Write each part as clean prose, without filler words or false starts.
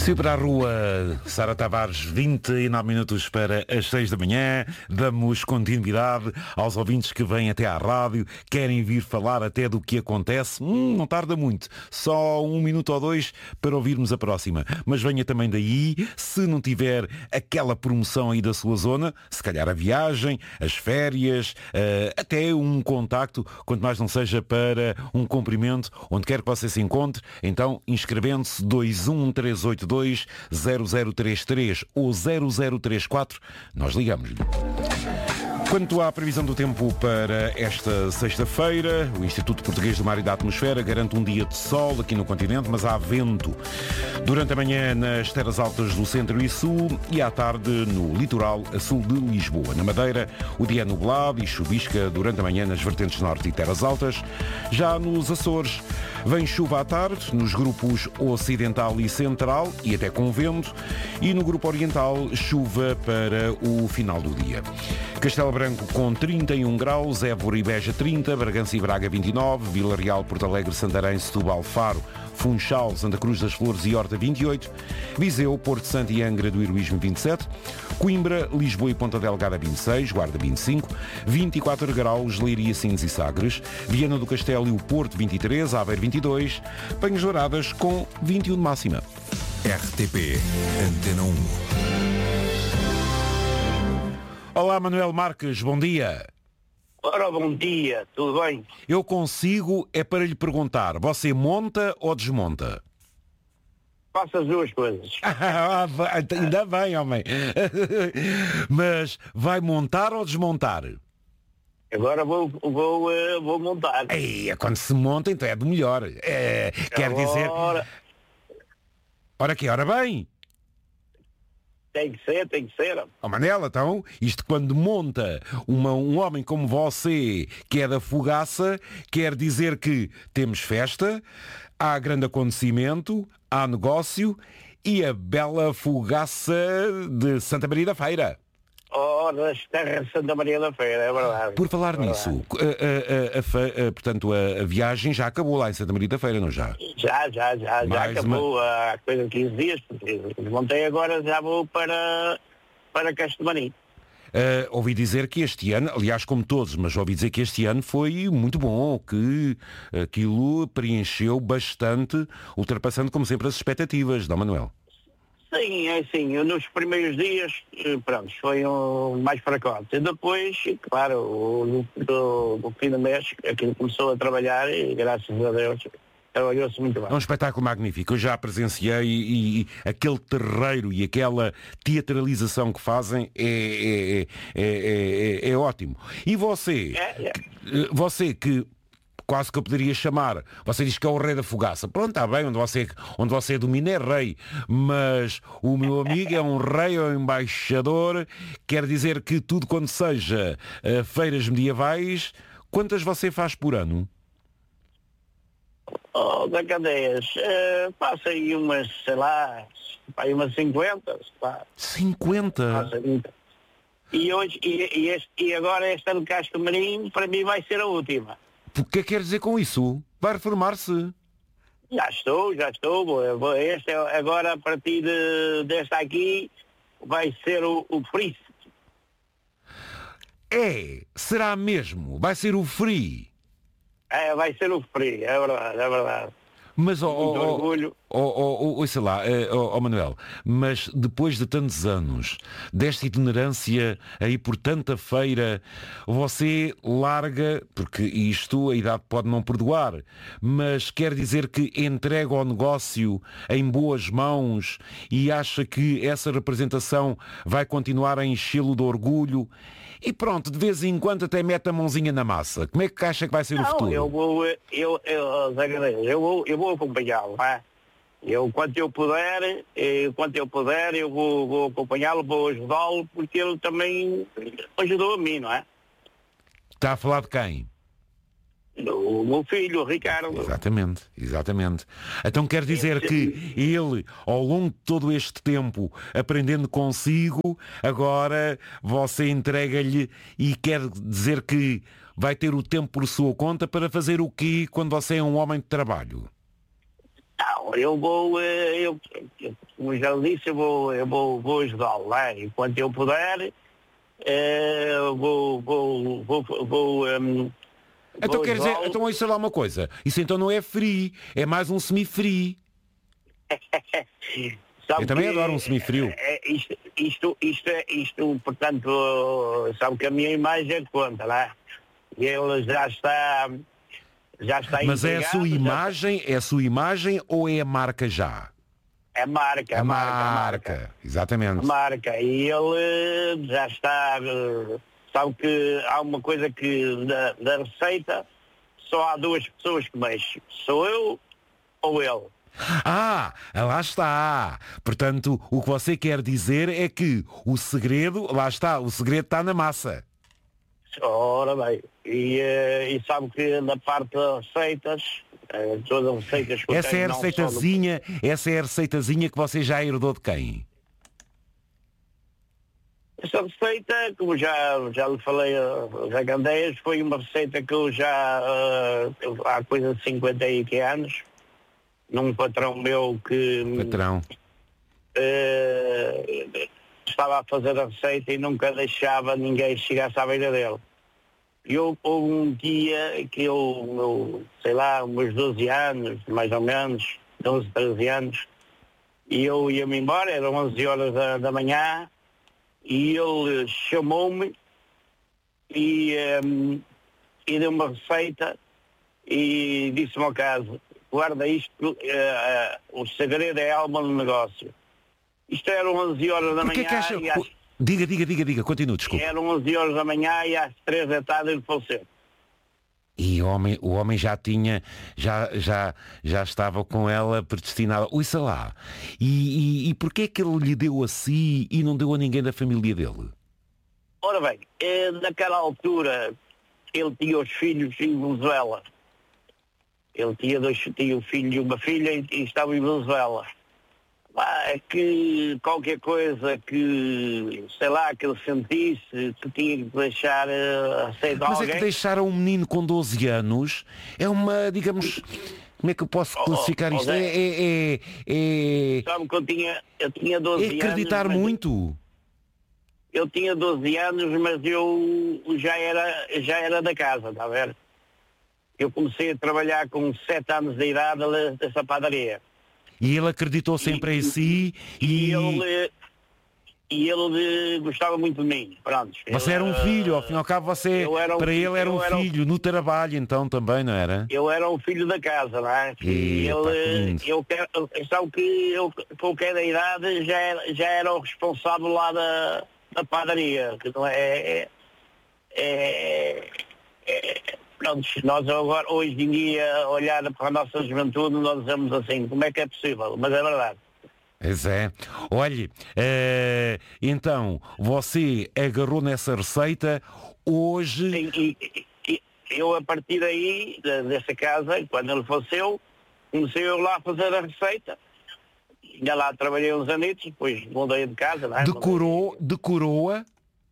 Saiu para a rua Sara Tavares, 29 minutos para as 6 da manhã. Damos continuidade aos ouvintes que vêm até à rádio, querem vir falar até do que acontece. Não tarda muito, só 1 minuto ou 2 para ouvirmos a próxima. Mas venha também daí, se não tiver aquela promoção aí da sua zona, se calhar a viagem, as férias, até um contacto, quanto mais não seja para um cumprimento, onde quer que você se encontre, então inscrevendo-se 21382 0033 ou 0034, nós ligamos-lhe. Quanto à previsão do tempo para esta sexta-feira, o Instituto Português do Mar e da Atmosfera garante um dia de sol aqui no continente, mas há vento durante a manhã nas terras altas do centro e sul e à tarde no litoral a sul de Lisboa. Na Madeira, o dia é nublado e chuvisca durante a manhã nas vertentes norte e terras altas. Já nos Açores, vem chuva à tarde, nos grupos ocidental e central e até com vento, e no grupo oriental, chuva para o final do dia. Castelo Branco com 31 graus, Évora e Beja 30, Bragança e Braga 29, Vila Real, Porto Alegre, Santarém, Setúbal, Faro, Funchal, Santa Cruz das Flores e Horta 28, Viseu, Porto Santo e Angra do Heroísmo 27, Coimbra, Lisboa e Ponta Delgada 26, Guarda 25, 24 graus, Leiria, Sines e Sagres, Viana do Castelo e o Porto 23, Aveiro 22, Penhas Douradas com 21 de máxima. RTP Antena 1. Olá, Manuel Marques, bom dia. Ora, bom dia, tudo bem? Eu consigo, é para lhe perguntar, você monta ou desmonta? Faço as duas coisas. Ainda bem, homem. Mas vai montar ou desmontar? Agora vou montar. Ei, quando se monta, então é do melhor. Quer dizer... Ora que, ora bem. Tem que ser. Oh, Manela, então, isto quando monta um homem como você, que é da Fogaça, quer dizer que temos festa, há grande acontecimento, há negócio e a bela Fogaça de Santa Maria da Feira. Ora, as terras de Santa Maria da Feira, é verdade. Por falar nisso, portanto, a viagem já acabou lá em Santa Maria da Feira, não já? Já acabou há coisa de 15 dias, porque montei agora, já vou para Castellanim. Ouvi dizer que este ano, aliás como todos, mas ouvi dizer que este ano foi muito bom, que aquilo preencheu bastante, ultrapassando como sempre as expectativas, não, Manuel? Sim, é assim, nos primeiros dias, pronto, foi mais fracote. E depois, claro, no fim do mês, aquilo começou a trabalhar e, graças a Deus, trabalhou-se muito bem. É um espetáculo magnífico. Eu já presenciei e aquele terreiro e aquela teatralização que fazem é ótimo. E você, você que quase que eu poderia chamar, você diz que é o rei da Fogaça. Pronto, está bem, onde você domina é rei, mas o meu amigo é um rei ou embaixador, quer dizer que tudo quando seja feiras medievais, quantas você faz por ano? Da Cadeias, passa aí umas, sei lá, umas 50. Pá. 50? E hoje, e agora esta de Castellanim, para mim vai ser a última. O que quer dizer com isso? Vai reformar-se? Já estou. Este agora, a partir desta aqui, vai ser o Free. Será mesmo? Vai ser o Free? Vai ser o Free, é verdade. Mas, orgulho. Sei lá, Manuel, mas depois de tantos anos, desta itinerância aí por tanta feira, você larga, porque isto a idade pode não perdoar, mas quer dizer que entrega o negócio em boas mãos e acha que essa representação vai continuar a enchê-lo de orgulho e pronto, de vez em quando até mete a mãozinha na massa. Como é que acha que vai ser o futuro? Eu vou acompanhá-lo, quanto eu puder, eu vou acompanhá-lo, vou ajudá-lo, porque ele também ajudou a mim, não é? Está a falar de quem? O meu filho, o Ricardo. Exatamente. Então quer dizer que ele, ao longo de todo este tempo, aprendendo consigo, agora você entrega-lhe e quer dizer que vai ter o tempo por sua conta para fazer o quê quando você é um homem de trabalho? Não, eu vou como já lhe disse, eu vou ajudá-lo, não é? Enquanto eu puder, Então quer dizer, ajudá-lo. então isso é lá uma coisa. Isso então não é free, é mais um semi-free. Sabe Eu também que, adoro um semifrio. Isto, portanto, sabe que a minha imagem é que conta, não é? E ele já está Mas é a empregado, sua imagem, é a sua imagem ou é a marca já? É marca, A marca. Exatamente. Marca. E ele já está, sabe que há uma coisa que da receita só há duas pessoas que mexem. Sou eu ou ele. Ah, lá está. Portanto, o que você quer dizer é que o segredo, lá está, o segredo está na massa. Ora bem, e sabe que na parte das receitas, todas as receitas que eu Essa é tenho, a não só do- essa é a receitazinha que você já herdou de quem? Essa receita, como já lhe falei, já Candeias, foi uma receita que eu já, há coisa de 50 e que anos, num patrão meu que Patrão. estava a fazer a receita e nunca deixava ninguém chegar à beira dele. E houve um dia que sei lá, uns 12 anos, mais ou menos, 12, 13 anos, e eu ia-me embora, eram 11 horas da manhã, e ele chamou-me e deu-me uma receita e disse-me ao caso, guarda isto, o segredo é a alma do negócio. Isto eram 11 horas da Porquê manhã que acha... e às, Diga, continue, desculpe. eram 11 horas da manhã e às 3 da tarde ele faleceu. E o homem já tinha, já estava com ela predestinada. Ouça lá. E porquê é que ele lhe deu a si e não deu a ninguém da família dele? Ora bem, naquela altura ele tinha os filhos em Venezuela. Ele tinha um filho e uma filha e estava em Venezuela. É que qualquer coisa que, sei lá, que ele sentisse, que tinha que deixar a receita a Mas alguém. é que deixar a um menino com 12 anos é uma, digamos, como é que eu posso classificar isto? Zé, sabe que eu tinha 12 É acreditar anos. muito. Eu tinha 12 anos, mas eu já era da casa, está a ver? Eu comecei a trabalhar com 7 anos de idade nessa padaria. E ele acreditou sempre em si e... E ele gostava muito de mim, pronto. Você era um filho, ao fim e ao cabo você, para ele era um filho, no trabalho então também, não era? Eu era um filho da casa, não é? E sabe que eu, com qualquer idade, já era o responsável lá da padaria, que não pronto, nós agora, hoje em dia, olhar para a nossa juventude, nós dizemos assim, como é que é possível? Mas é verdade. Pois é. Olhe, então, você agarrou nessa receita, hoje... E eu, a partir daí, dessa casa, quando ele faleceu, comecei eu lá a fazer a receita. Ainda lá trabalhei uns anitos, depois mudei de casa. Não é? Decorou-a?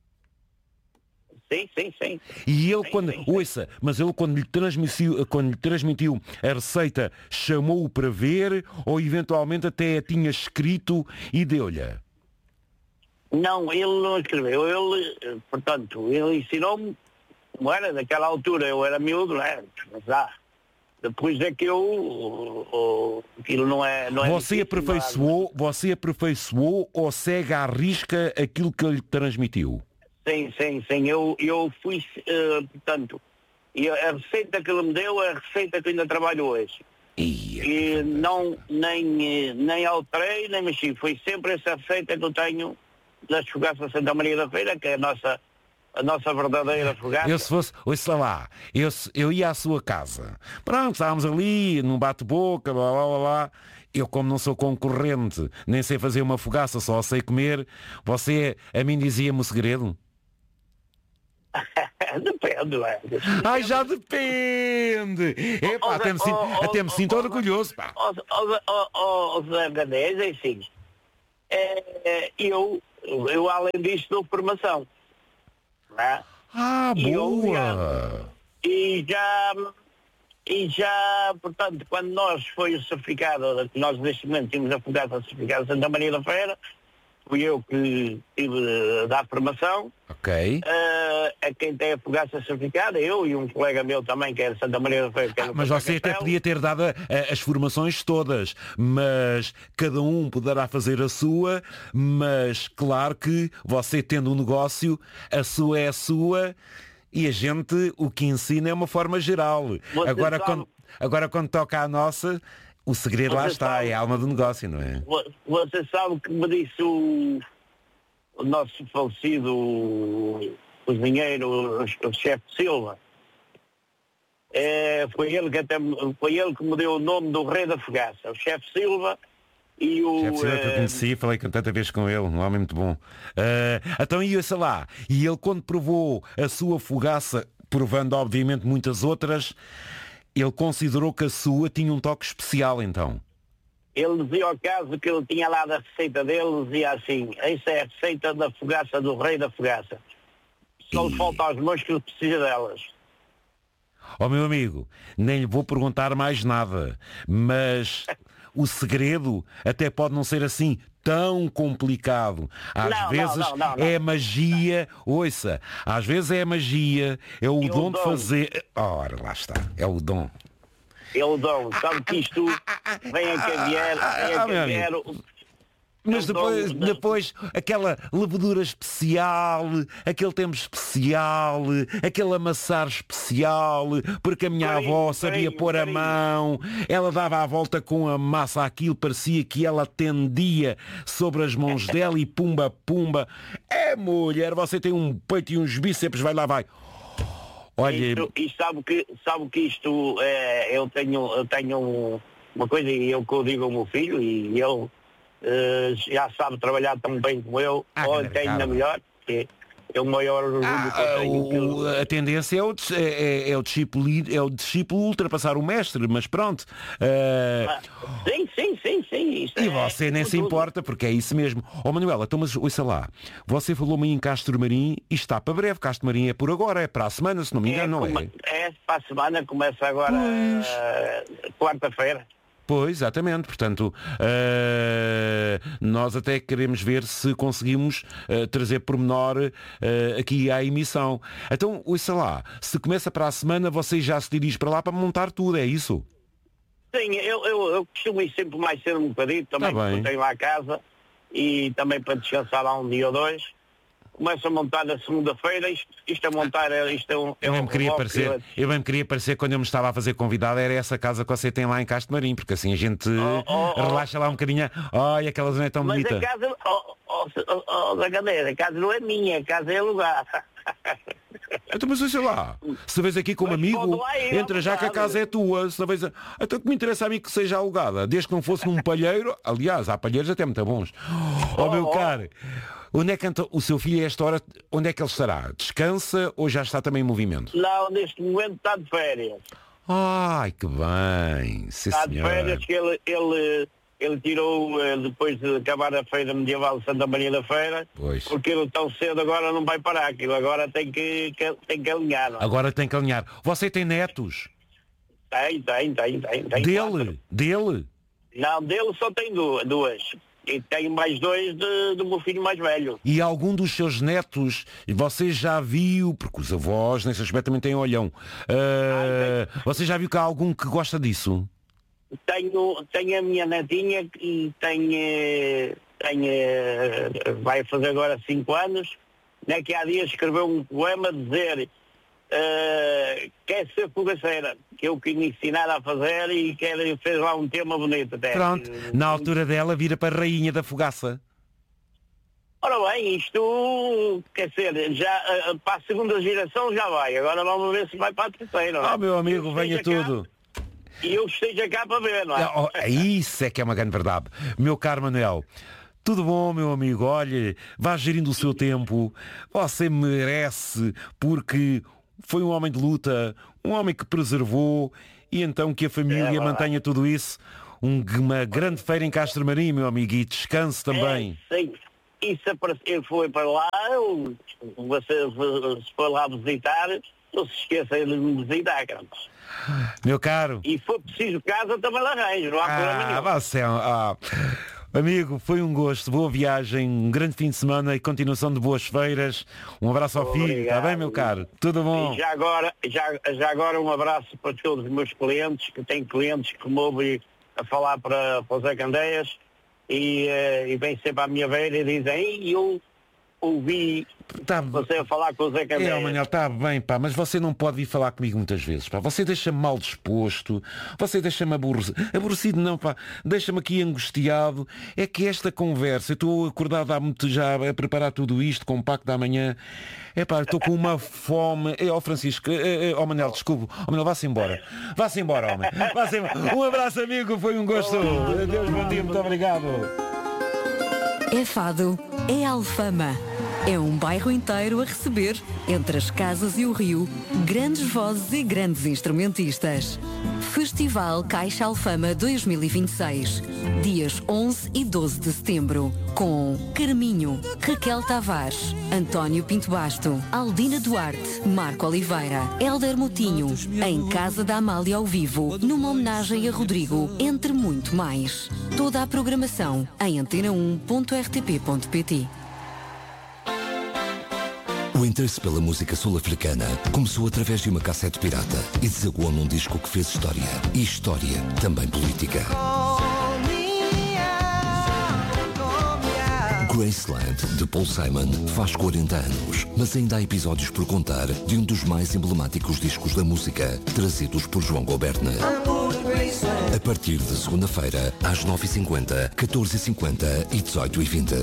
Sim. E ele ouça, mas ele quando lhe transmitiu a receita, chamou-o para ver ou eventualmente até a tinha escrito e deu-lhe? Não, ele não escreveu. Ele ensinou-me, como era, naquela altura eu era miúdo, não é? Mas depois é que aquilo não é Você aperfeiçoou ou segue à risca aquilo que ele lhe transmitiu? Sim. Eu fui, e a receita que ele me deu é a receita que ainda trabalho hoje. E nem alterei, nem mexi. Foi sempre essa receita que eu tenho das fogaças Santa Maria da Feira, que é a nossa verdadeira fogaça. Eu se fosse, ouça lá, eu ia à sua casa. Pronto, estávamos ali, num bate-boca, blá blá blá blá. Eu, como não sou concorrente, nem sei fazer uma fogaça, só sei comer, você a mim dizia-me o segredo? Depende, não é? Ai, já depende! Epá, até me sinto orgulhoso, pá. Zé Gadez, é assim. Eu, além disto, dou formação. Não é? Ah, boa! E E já, portanto, quando nós foi o certificado, nós neste momento tínhamos a Fogaça certificada Santa Maria da Feira, fui eu que tive a dar formação. Ok. A quem tem a Fogaça certificada, eu e um colega meu também, que é de Santa Maria da Feira. Mas você até podia ter dado as formações todas, mas cada um poderá fazer a sua, mas claro que você tendo um negócio, a sua é a sua e a gente o que ensina é uma forma geral. Agora quando toca à nossa, o segredo lá está, é a alma do negócio, não é? Você sabe que me disse o nosso falecido cozinheiro, o chefe Silva. Foi ele que me deu o nome do rei da Fogaça, o chefe Silva. E o chefe Silva que eu conheci, falei tanta vez com ele, um homem muito bom. Então ia, sei lá, e ele quando provou a sua fogaça, provando obviamente muitas outras, ele considerou que a sua tinha um toque especial então. Ele dizia ao caso que ele tinha lá da receita dele, dizia assim, essa é a receita da fogaça do rei da fogaça. Só lhe falta aos mãos que ele precisa delas. Ó meu amigo, nem lhe vou perguntar mais nada, mas o segredo até pode não ser assim tão complicado. Às vezes é magia, ouça, às vezes é magia, é o dom de fazer. Ora, lá está, é o dom. É o dom, sabe que isto vem a quem vier, Mas depois aquela levedura especial, aquele tempo especial, aquele amassar especial, porque a minha avó sabia pôr a mão, ela dava a volta com a massa, aquilo parecia que ela tendia sobre as mãos dela e pumba, pumba. É mulher, você tem um peito e uns bíceps, vai lá, vai. Olha... E sabe que isto, eu tenho uma coisa, e eu que eu digo ao meu filho, e ele já sabe trabalhar tão bem como eu, ou até ainda melhor, que é o maior orgulho que eu tenho. A tendência é o discípulo ultrapassar o mestre, mas pronto. Sim. E você nem se importa, porque é isso mesmo. Manuela, então, mas ouça lá, você falou-me em Castro Marim e está para breve. Castro Marim é por agora, é para a semana, se não me engano, não é? É para a semana, começa agora quarta-feira. Pois, exatamente. Portanto, nós até queremos ver se conseguimos trazer pormenor aqui à emissão. Então, ouça lá, se começa para a semana, você já se dirige para lá para montar tudo, é isso? Sim, eu costumo ir sempre mais cedo um bocadinho, também porque eu tenho lá a casa, e também para descansar lá um dia ou dois. Começo a montar na segunda-feira, isto a montar, isto é um... Eu bem me queria parecer quando eu me estava a fazer convidado, era essa casa que você tem lá em Castro Marim, porque assim a gente relaxa lá um bocadinho. Olha, aquela zona é tão bonita. Mas a casa, Zagadeira, a casa não é minha, a casa é alugada. Então, mas sei lá, se vês aqui como amigo, entra já que a casa é tua. Se vês então que me interessa a mim que seja alugada, desde que não fosse num palheiro. Aliás, há palheiros até muito bons. Meu caro, onde é que anda o seu filho a esta hora? Onde é que ele estará? Descansa ou já está também em movimento? Não, neste momento está de férias. Ai, que bem. Sim, está senhor. De férias que ele tirou, depois de acabar a feira medieval de Santa Maria da Feira, pois. Porque ele tão cedo agora não vai parar, aquilo agora tem que alinhar. Não? Agora tem que alinhar. Você tem netos? Tem. Dele? Não, dele só tem duas. E tenho mais dois do meu filho mais velho. E algum dos seus netos, você já viu, porque os avós nesse aspecto também têm olhão, você já viu que há algum que gosta disso? Tenho a minha netinha e vai fazer agora 5 anos, né, que há dias escreveu um poema a dizer quer ser fogaceira, que eu quis ensinar a fazer e fez lá um tema bonito até. Pronto, na altura dela vira para a rainha da fogaça. Ora bem, isto, quer dizer, já para a segunda geração já vai, agora vamos ver se vai para a terceira. Meu amigo, venha tudo. E eu esteja cá para ver, não é? Isso é que é uma grande verdade. Meu caro Manuel, tudo bom, meu amigo? Olha, vá gerindo o seu tempo. Você merece, porque foi um homem de luta, um homem que preservou, e então que a família mantenha tudo isso. Uma grande feira em Castro Marim, meu amigo, e descanse também. Sim. E se foi para lá, você se for lá visitar, não se esqueça de me visitar, caramba. Meu caro. E for preciso casa, também lá arranjo, não há problema nenhum. Amigo, foi um gosto, boa viagem, um grande fim de semana e continuação de boas feiras. Um abraço ao filho, está bem, meu caro? Tudo bom? E já agora um abraço para todos os meus clientes, que tenho clientes que me ouvem a falar para o Zé Candeias e vêm sempre à minha beira e dizem, eu ouvi você a falar com o Zé Candeias. Manel, está bem, pá, mas você não pode vir falar comigo muitas vezes, pá. Você deixa-me mal disposto, você deixa-me aborrecido não, pá, deixa-me aqui angustiado. É que esta conversa, eu estou acordado há muito já a preparar tudo isto, com o pacto da manhã. É pá, estou com uma fome. Francisco, Manel, desculpe. Manel, vá-se embora. Vá-se embora, homem. Vá-se embora. Um abraço, amigo, foi um gosto. Adeus, bom dia, muito obrigado. É Fado, é Alfama. É um bairro inteiro a receber, entre as casas e o rio, grandes vozes e grandes instrumentistas. Festival Caixa Alfama 2026, dias 11 e 12 de setembro, com Carminho, Raquel Tavares, António Pinto Basto, Aldina Duarte, Marco Oliveira, Hélder Moutinho, em Casa da Amália ao vivo, numa homenagem a Rodrigo, entre muito mais. Toda a programação em antena1.rtp.pt. O interesse pela música sul-africana começou através de uma cassete pirata e desaguou num disco que fez história. E história também política. Graceland, de Paul Simon, faz 40 anos, mas ainda há episódios por contar de um dos mais emblemáticos discos da música, trazidos por João Goberna. A partir de segunda-feira, às 9h50, 14h50 e 18h20.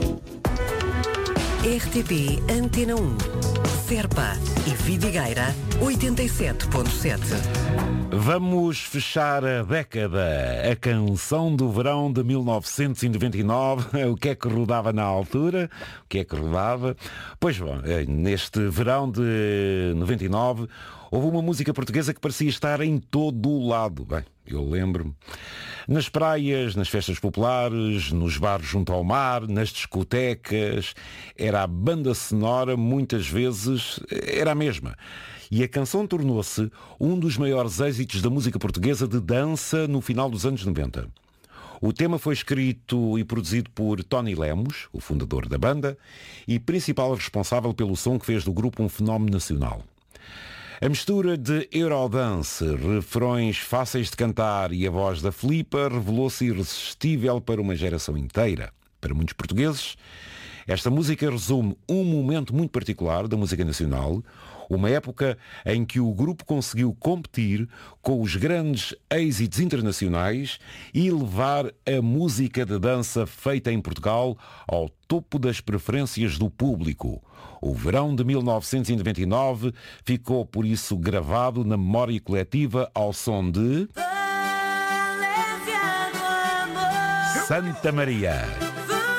RTP Antena 1, Serpa e Vidigueira 87.7. Vamos fechar a década. A canção do verão de 1999. O que é que rodava na altura? O que é que rodava? Pois bom, neste verão de 99 houve uma música portuguesa que parecia estar em todo o lado. Bem, eu lembro-me. Nas praias, nas festas populares, nos bares junto ao mar, nas discotecas, era a banda sonora, muitas vezes era a mesma. E a canção tornou-se um dos maiores êxitos da música portuguesa de dança no final dos anos 90. O tema foi escrito e produzido por Tony Lemos, o fundador da banda, e principal responsável pelo som que fez do grupo um fenómeno nacional. A mistura de Eurodance, refrões fáceis de cantar e a voz da Filipa revelou-se irresistível para uma geração inteira. Para muitos portugueses, esta música resume um momento muito particular da música nacional, uma época em que o grupo conseguiu competir com os grandes êxitos internacionais e levar a música de dança feita em Portugal ao topo das preferências do público. O verão de 1999 ficou, por isso, gravado na memória coletiva ao som de Santa Maria.